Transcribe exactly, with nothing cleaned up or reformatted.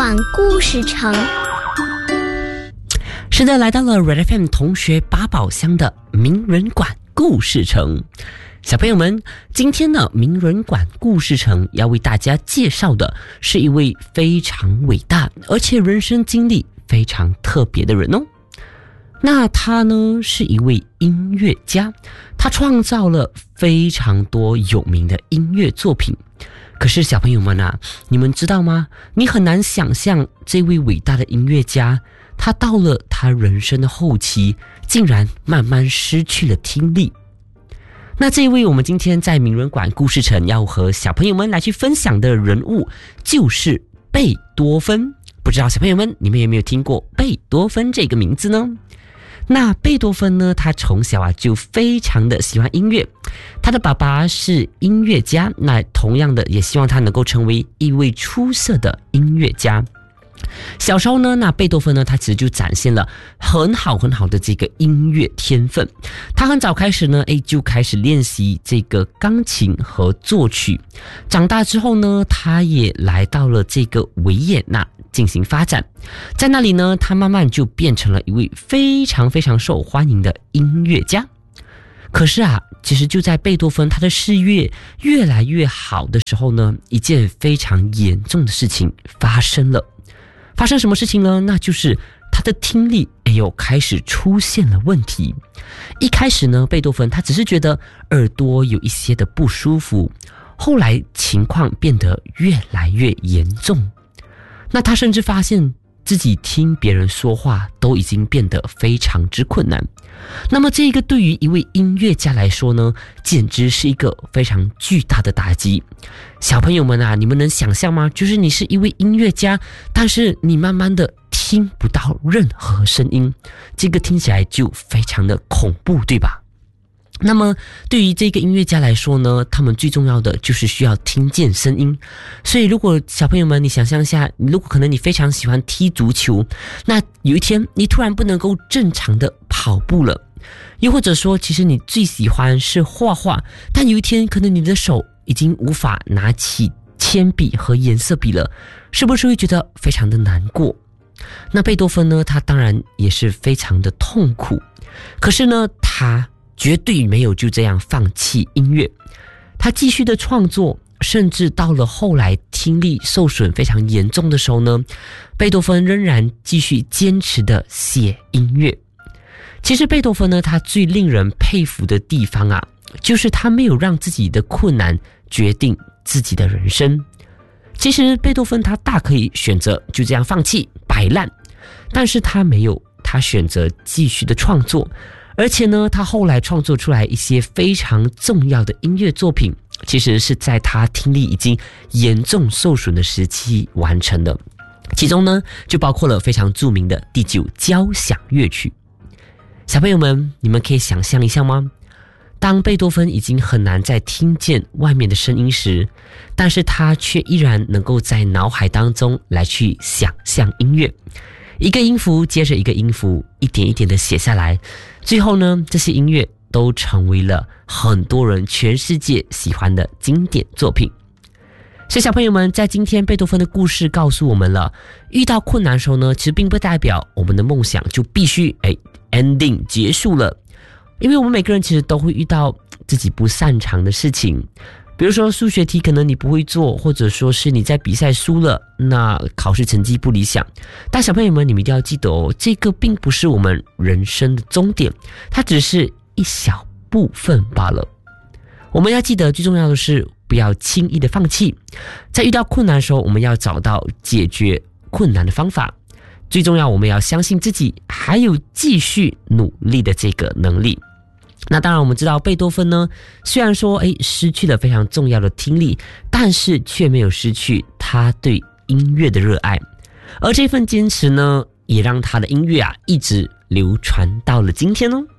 馆故事城。 是的，来到了 Red F M 同学八宝箱的名人馆故事城。小朋友们，今天呢，名人馆故事城要为大家介绍的是一位非常伟大而且人生经历非常特别的人哦。那他呢是一位音乐家，他创造了非常多有名的音乐作品。可是小朋友们啊，你们知道吗？你很难想象这位伟大的音乐家，他到了他人生的后期，竟然慢慢失去了听力。那这一位我们今天在名人馆故事城要和小朋友们来去分享的人物，就是贝多芬。不知道小朋友们，你们有没有听过贝多芬这个名字呢？那贝多芬呢，他从小啊就非常的喜欢音乐，他的爸爸是音乐家，那同样的也希望他能够成为一位出色的音乐家。小时候呢，那贝多芬呢，他其实就展现了很好很好的这个音乐天分。他很早开始呢，诶，就开始练习这个钢琴和作曲。长大之后呢，他也来到了这个维也纳进行发展。在那里呢，他慢慢就变成了一位非常非常受欢迎的音乐家。可是啊，其实就在贝多芬他的事业越来越好的时候呢，一件非常严重的事情发生了。发生什么事情呢？那就是他的听力哎呦开始出现了问题。一开始呢，贝多芬他只是觉得耳朵有一些的不舒服，后来情况变得越来越严重。那他甚至发现自己听别人说话都已经变得非常之困难。那么这个对于一位音乐家来说呢，简直是一个非常巨大的打击。小朋友们啊，你们能想象吗？就是你是一位音乐家，但是你慢慢的听不到任何声音，这个听起来就非常的恐怖，对吧？那么对于这个音乐家来说呢，他们最重要的就是需要听见声音。所以如果小朋友们你想象一下，如果可能你非常喜欢踢足球，那有一天你突然不能够正常的跑步了，又或者说其实你最喜欢是画画，但有一天可能你的手已经无法拿起铅笔和颜色笔了，是不是会觉得非常的难过？那贝多芬呢，他当然也是非常的痛苦，可是呢，他绝对没有就这样放弃音乐，他继续的创作，甚至到了后来听力受损非常严重的时候呢，贝多芬仍然继续坚持的写音乐。其实贝多芬呢，他最令人佩服的地方啊，就是他没有让自己的困难决定自己的人生。其实贝多芬他大可以选择就这样放弃摆烂，但是他没有，他选择继续的创作。而且呢，他后来创作出来一些非常重要的音乐作品，其实是在他听力已经严重受损的时期完成的。其中呢，就包括了非常著名的第九交响乐曲。小朋友们，你们可以想象一下吗？当贝多芬已经很难再听见外面的声音时，但是他却依然能够在脑海当中来去想象音乐，一个音符接着一个音符，一点一点的写下来，最后呢，这些音乐都成为了很多人全世界喜欢的经典作品。所以小朋友们，在今天贝多芬的故事告诉我们了，遇到困难的时候呢，其实并不代表我们的梦想就必须哎 ending 结束了，因为我们每个人其实都会遇到自己不擅长的事情。比如说数学题可能你不会做，或者说是你在比赛输了，那考试成绩不理想。但小朋友们，你们一定要记得哦，这个并不是我们人生的终点，它只是一小部分罢了。我们要记得最重要的是不要轻易的放弃，在遇到困难的时候，我们要找到解决困难的方法。最重要，我们要相信自己还有继续努力的这个能力。那当然我们知道贝多芬呢，虽然说诶失去了非常重要的听力，但是却没有失去他对音乐的热爱，而这份坚持呢，也让他的音乐啊一直流传到了今天哦。